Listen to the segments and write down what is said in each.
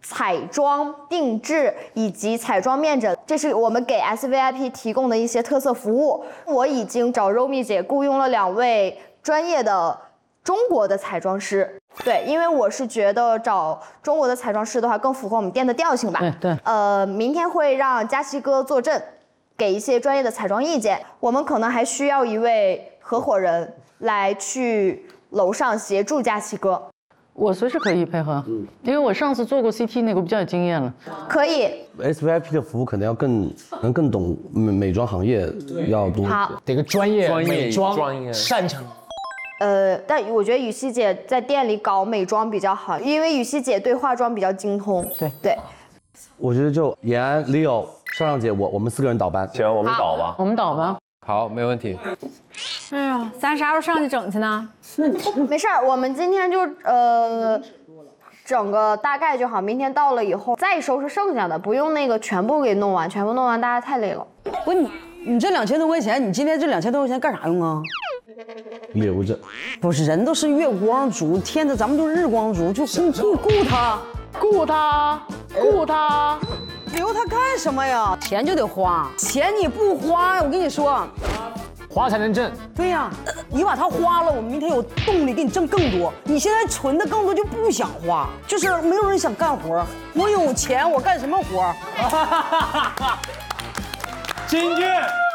彩妆定制以及彩妆面诊，这是我们给 SVIP 提供的一些特色服务。我已经找 Romy 姐雇佣了2位专业的中国的彩妆师。对，因为我是觉得找中国的彩妆师的话更符合我们店的调性吧。 对。 明天会让佳琪哥坐镇，给一些专业的彩妆意见。我们可能还需要一位合伙人来去楼上协助佳琪哥。 我随时可以配合，因为我上次做过 CT 那个，我比较有经验了。 可以。 SVIP 的服务可能要更懂美妆行业要多。 好， 得个专业美妆擅长。 但我觉得雨熙姐在店里搞美妆比较好，因为雨熙姐对化妆比较精通。对。 我觉得就延安、Leo、上姐我们4个人倒班。 行，我们倒吧。 我们倒吧。 好，没问题。 哎呀，咱啥时候上去整去呢？ 没事儿，我们今天就整个大概就好，明天到了以后再收拾剩下的，不用那个全部给弄完，全部弄完大家太累了。 不，你这2000多块钱，你今天这2000多块钱干啥用啊？ 留着。 不是，人都是月光族，天的咱们就是日光族，就顾他，留他干什么呀？钱就得花，钱你不花，我跟你说， 花才能挣。 对呀，你把它花了，我们明天有动力给你挣更多。你现在存的更多就不想花，就是没有人想干活。我有钱，我干什么活？ 京剧。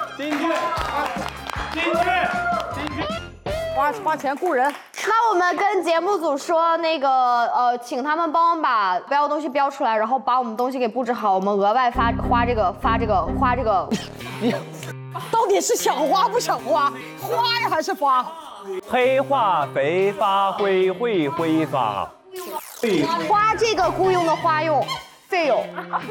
花钱雇人。 那我们跟节目组说，那个请他们帮我们把标的东西标出来，然后把我们东西给布置好，我们额外花这个。 到底是想花不想花？花呀还是发？ 黑化肥发挥发。 花这个雇佣的花用费用。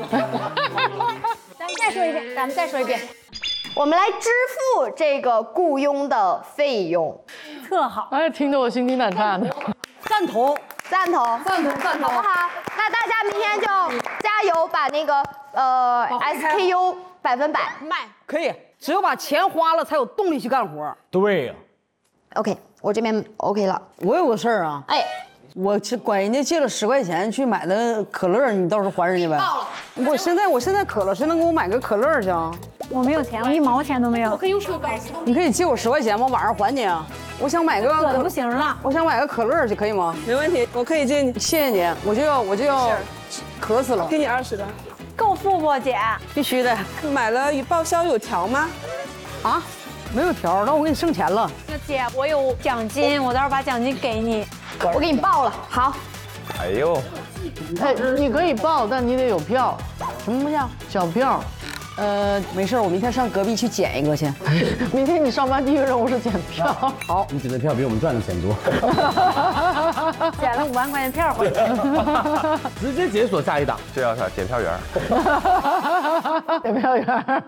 咱们再说一遍。 我们来支付这个雇佣的费用。 特好。 哎，听得我心惊胆颤的。 赞同，好不好？那大家明天就加油，把那个SKU 100%卖。 可以，只有把钱花了，才有动力去干活。 对呀。 OK， 我这边 OK 了。 我有个事儿啊， 哎， 我管人家借了10块钱去买的可乐，你到时候还人家呗。 到了。 我现在渴了，谁能给我买个可乐去啊？ 我没有钱，我1毛钱都没有。 我可以用手包。 你可以借我10块钱吗？晚上还你啊。我想买个渴的不行了。 我想买个可乐去，可以吗？ 没问题，我可以借你。 谢谢你，我就要渴死了。 给你20的， 够付不姐？ 必须的。 买了报销有条吗？ 啊，没有条，那我给你剩钱了。 那姐，我有奖金，我到时候把奖金给你。 我给你报了。好。 哎呦， 你可以报，但你得有票。 什么票？ 小票。 没事，我明天上隔壁去捡一个去。 明天你上班第一个任务是检票。 好， 你捡的票比我们赚的钱多。 捡了5万块钱票回来。 直接解锁下一档。 这叫啥？检票员。 检票员。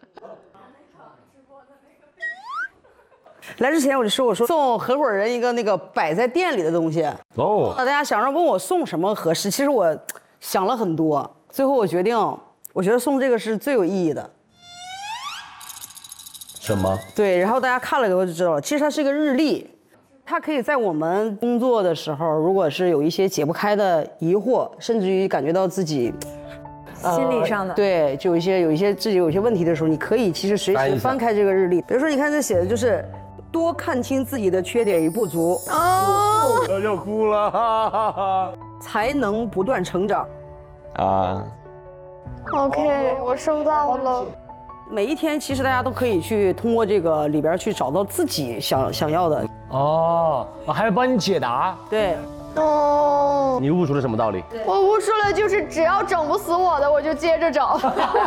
来之前我说送合伙人一个那个摆在店里的东西。 哦。 大家想让问我送什么合适，其实我想了很多，最后我决定，我觉得送这个是最有意义的。 什么？ 对，然后大家看了以后就知道了，其实它是一个日历，它可以在我们工作的时候，如果是有一些解不开的疑惑，甚至于感觉到自己。 心理上的对，就有一些自己有些问题的时候，你可以其实随时翻开这个日历。比如说，你看这写的就是多看清自己的缺点与不足， 我就哭了，哈哈哈， 才能不断成长。 啊 OK， 我收到了。 每一天，其实大家都可以去通过这个里边去找到自己想要的。 哦，我还会帮你解答。 对。 哦， 你悟出了什么道理？ 我悟出了，就是只要整不死我的，我就接着整。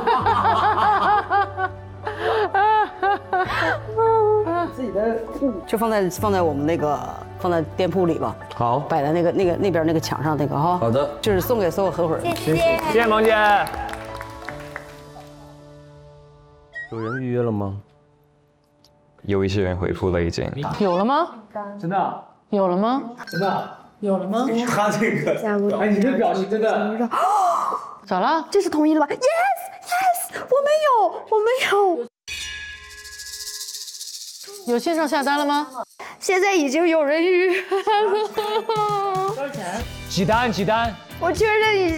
自己的就放在我们那个放在店铺里吧。 好， 摆在那边那个墙上那个哈。 好的， 就是送给所有合伙人。 谢谢。 谢谢萌姐。 有人预约了吗？ 有一些人回复了已经。 有了吗？ 真的？ 有了吗？ 真的？ 有了吗？ 他这个，哎，你这个表情真的。 咋了？ 这是同意了吧 ？Yes， 我们有。 有线上下单了吗？ 现在已经有人预约了。 几单？ 我确认已经。